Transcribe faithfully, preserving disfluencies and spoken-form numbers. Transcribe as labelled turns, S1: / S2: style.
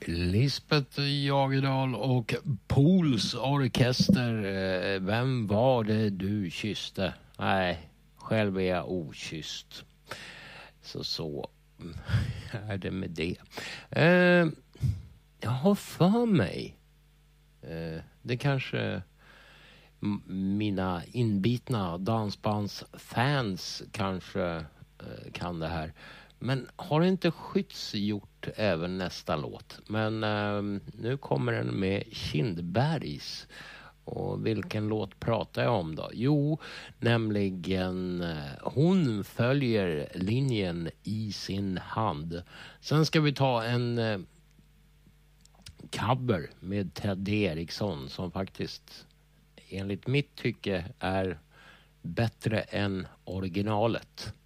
S1: Lisbeth Jagedal och Pools orkester. Vem var det du kysste? Nej, själv är jag okysst. Så så är det med det. Eh, jag har för mig. Eh, det kanske m- mina inbitna dansbandsfans kanske eh, kan det här. Men har inte Skytts gjort även nästa låt? Men eh, nu kommer den med Kindbergs. Och vilken låt pratar jag om då? Jo, nämligen eh, Hon följer linjen i sin hand. Sen ska vi ta en eh, cover med Ted Eriksson som faktiskt enligt mitt tycke är bättre än originalet.